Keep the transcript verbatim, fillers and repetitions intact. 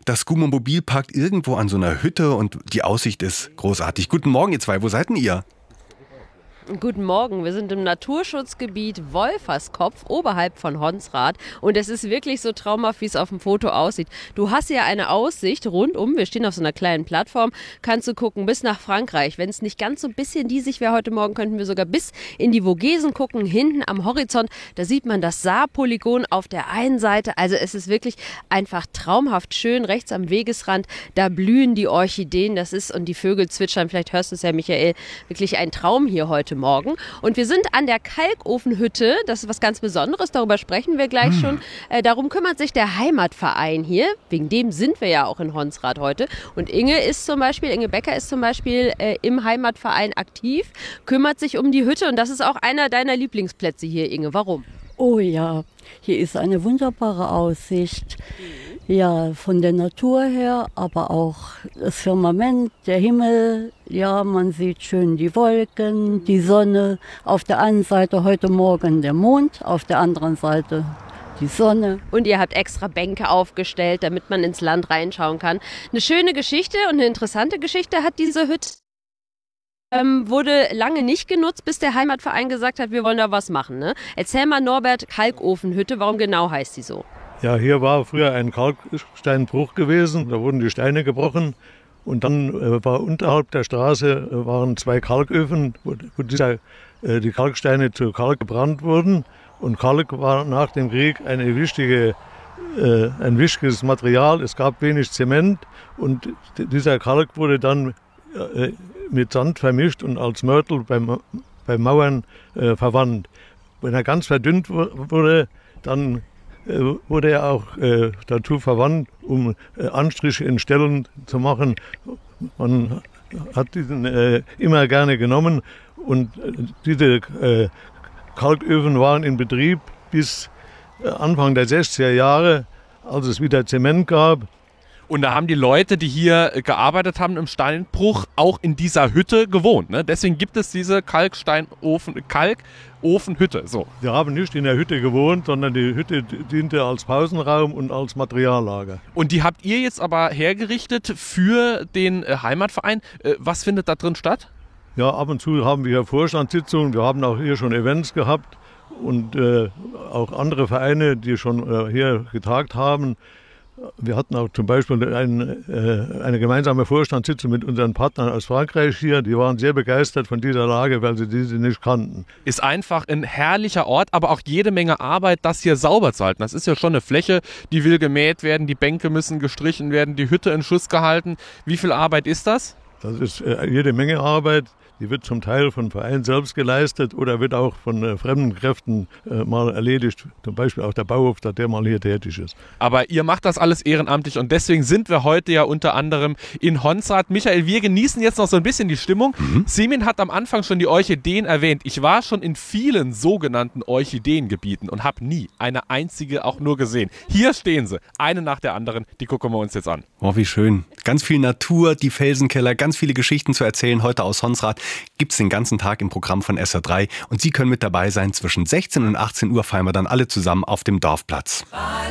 Das Gumo-Mobil parkt irgendwo an so einer Hütte und die Aussicht ist großartig. Guten Morgen, ihr zwei. Wo seid denn ihr? Guten Morgen, wir sind im Naturschutzgebiet Wolferskopf oberhalb von Honsrad und es ist wirklich so traumhaft, wie es auf dem Foto aussieht. Du hast ja eine Aussicht rundum, wir stehen auf so einer kleinen Plattform, kannst du gucken bis nach Frankreich. Wenn es nicht ganz so ein bisschen diesig wäre heute Morgen, könnten wir sogar bis in die Vogesen gucken, hinten am Horizont, da sieht man das Saarpolygon auf der einen Seite. Also es ist wirklich einfach traumhaft schön, rechts am Wegesrand, da blühen die Orchideen, das ist, und die Vögel zwitschern, vielleicht hörst du es ja, Michael, wirklich ein Traum hier heute Morgen. Und wir sind an der Kalkofenhütte, das ist was ganz Besonderes, darüber sprechen wir gleich hm. schon. Äh, darum kümmert sich der Heimatverein hier, wegen dem sind wir ja auch in Honsrad heute. Und Inge ist zum Beispiel, Inge Becker ist zum Beispiel äh, im Heimatverein aktiv, kümmert sich um die Hütte und das ist auch einer deiner Lieblingsplätze hier, Inge. Warum? Oh ja, hier ist eine wunderbare Aussicht. Ja, von der Natur her, aber auch das Firmament, der Himmel. Ja, man sieht schön die Wolken, die Sonne. Auf der einen Seite heute Morgen der Mond, auf der anderen Seite die Sonne. Und ihr habt extra Bänke aufgestellt, damit man ins Land reinschauen kann. Eine schöne Geschichte und eine interessante Geschichte hat diese Hütte. Ähm, wurde lange nicht genutzt, bis der Heimatverein gesagt hat, wir wollen da was machen. Ne? Erzähl mal, Norbert, Kalkofenhütte, warum genau heißt die so? Ja, hier war früher ein Kalksteinbruch gewesen, da wurden die Steine gebrochen und dann äh, war unterhalb der Straße äh, waren zwei Kalköfen, wo, wo dieser, äh, die Kalksteine zu Kalk gebrannt wurden. Und Kalk war nach dem Krieg eine wichtige, äh, ein wichtiges Material. Es gab wenig Zement und d- dieser Kalk wurde dann äh, mit Sand vermischt und als Mörtel beim, beim Mauern äh, verwandt. Wenn er ganz verdünnt wurde, dann wurde er auch äh, dazu verwandt, um äh, Anstriche in Stellen zu machen. Man hat diesen äh, immer gerne genommen und äh, diese äh, Kalköfen waren in Betrieb bis äh, Anfang der sechziger Jahre, als es wieder Zement gab. Und da haben die Leute, die hier gearbeitet haben im Steinbruch, auch in dieser Hütte gewohnt. Ne? Deswegen gibt es diese Kalksteinofen, Kalkofenhütte. So. Wir haben nicht in der Hütte gewohnt, sondern die Hütte diente als Pausenraum und als Materiallager. Und die habt ihr jetzt aber hergerichtet für den äh, Heimatverein. Äh, was findet da drin statt? Ja, ab und zu haben wir hier Vorstandssitzungen. Wir haben auch hier schon Events gehabt und äh, auch andere Vereine, die schon äh, hier getagt haben. Wir hatten auch zum Beispiel ein, äh, eine gemeinsame Vorstandssitzung mit unseren Partnern aus Frankreich hier. Die waren sehr begeistert von dieser Lage, weil sie diese nicht kannten. Ist einfach ein herrlicher Ort, aber auch jede Menge Arbeit, das hier sauber zu halten. Das ist ja schon eine Fläche, die will gemäht werden, die Bänke müssen gestrichen werden, die Hütte in Schuss gehalten. Wie viel Arbeit ist das? Das ist äh, jede Menge Arbeit. Die wird zum Teil vom Verein selbst geleistet oder wird auch von äh, fremden Kräften äh, mal erledigt. Zum Beispiel auch der Bauhof, der mal hier tätig ist. Aber ihr macht das alles ehrenamtlich und deswegen sind wir heute ja unter anderem in Honsrad. Michael, wir genießen jetzt noch so ein bisschen die Stimmung. Mhm. Semin hat am Anfang schon die Orchideen erwähnt. Ich war schon in vielen sogenannten Orchideengebieten und habe nie eine einzige auch nur gesehen. Hier stehen sie, eine nach der anderen. Die gucken wir uns jetzt an. Oh, wie schön. Ganz viel Natur, die Felsenkeller, ganz viele Geschichten zu erzählen heute aus Honsrad. Gibt es den ganzen Tag im Programm von S R drei und Sie können mit dabei sein. Zwischen sechzehn und achtzehn Uhr feiern wir dann alle zusammen auf dem Dorfplatz.